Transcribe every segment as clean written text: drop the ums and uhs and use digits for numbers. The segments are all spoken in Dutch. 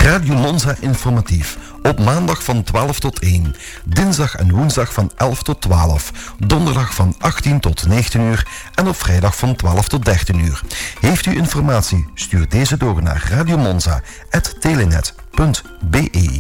Radio Monza informatief. Op maandag van 12 tot 1. Dinsdag en woensdag van 11 tot 12. Donderdag van 18 tot 19 uur. En op vrijdag van 12 tot 13 uur. Heeft u informatie? Stuur deze door naar radiomonza@telenet.be.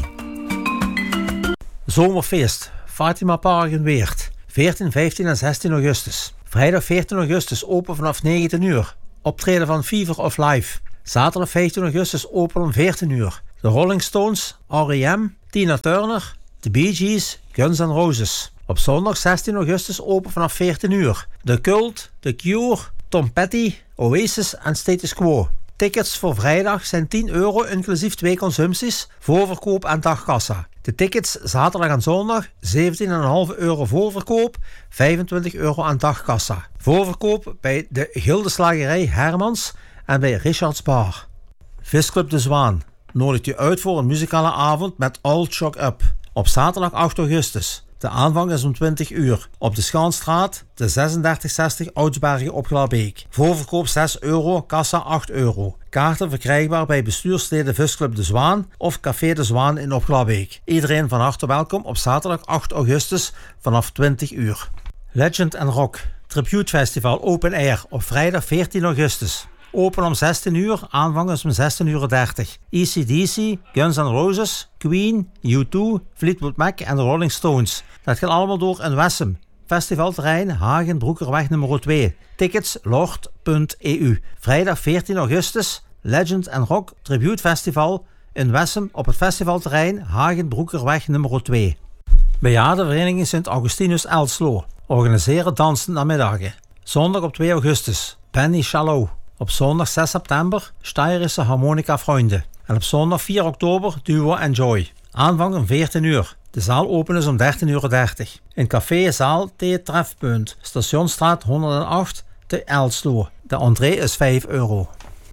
Zomerfeest. Fatima Park in Weert. 14, 15 en 16 augustus. Vrijdag 14 augustus open vanaf 19 uur. Optreden van Fever of Life. Zaterdag 15 augustus open om 14 uur. De Rolling Stones, R.E.M., Tina Turner, The Bee Gees, Guns N' Roses. Op zondag 16 augustus open vanaf 14 uur. The Cult, The Cure, Tom Petty, Oasis en Status Quo. Tickets voor vrijdag zijn €10 inclusief 2 consumpties, voorverkoop en dagkassa. De tickets zaterdag en zondag €17,5 voorverkoop, €25 aan dagkassa. Voorverkoop bij de Gildeslagerij Hermans en bij Richards Bar. Visclub De Zwaan nodigt u uit voor een muzikale avond met All Shock Up. Op zaterdag 8 augustus. De aanvang is om 20 uur. Op de Schaanstraat, de 3660 Oudsbergen op Glabbeek. Voorverkoop €6, kassa €8. Kaarten verkrijgbaar bij bestuursleden Visclub De Zwaan of Café De Zwaan in op Glabbeek. Iedereen van harte welkom op zaterdag 8 augustus vanaf 20 uur. Legend & Rock Tribute Festival Open Air op vrijdag 14 augustus. Open om 16 uur, aanvang is om 16:30 uur. AC/DC, Guns N' Roses, Queen, U2, Fleetwood Mac en de Rolling Stones. Dat gaat allemaal door in Wessem. Festivalterrein Hagen Broekerweg nummer 2. Tickets lord.eu. Vrijdag 14 augustus, Legend & Rock Tribute Festival in Wessem op het festivalterrein Hagen Broekerweg nummer 2. Bejaardenvereniging Sint Augustinus Elslo organiseren dansen namiddagen. Zondag op 2 augustus, Penny Shallow. Op zondag 6 september, Steirische Harmonica Vrienden. En op zondag 4 oktober, Duo Enjoy. Aanvang om 14 uur. De zaal open is om 13:30 uur. In Café Zaal T Trefpunt, Stationsstraat 108 te Elslo. De entree is €5.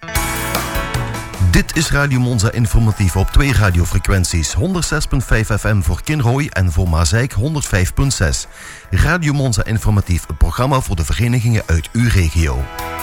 Dit is Radio Monza informatief op 2 radiofrequenties. 106.5 FM voor Kinrooi en voor Mazeik 105.6. Radio Monza informatief, een programma voor de verenigingen uit uw regio.